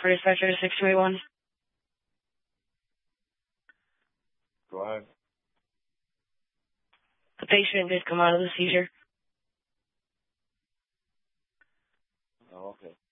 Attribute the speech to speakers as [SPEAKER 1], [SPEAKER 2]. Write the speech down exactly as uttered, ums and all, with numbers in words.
[SPEAKER 1] for dispatcher six two eight one.
[SPEAKER 2] Go ahead.
[SPEAKER 1] The patient did come out of the seizure.
[SPEAKER 2] Oh, okay.